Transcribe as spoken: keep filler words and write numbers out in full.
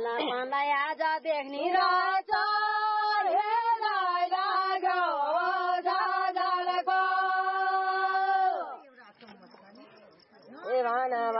panda आज देख्ने रहेछ हेलाई लाग्यो जाजालको ए भन